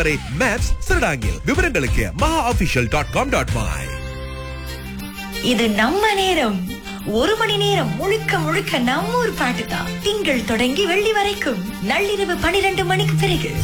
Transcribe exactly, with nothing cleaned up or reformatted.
வகுப்பறை மேப்ஸ் சிறடாங்கில். விவரங்களுக்கு மகா official dot com dot my. இது நம்ம நேரம். ஒரு மணி நேரம் முழுக்க முழுக்க நம்ம ஊர் பாட்டு தான். திங்கள் தொடங்கி வெள்ளி வரைக்கும் நள்ளிரவு பனிரெண்டு மணிக்கு பிறகு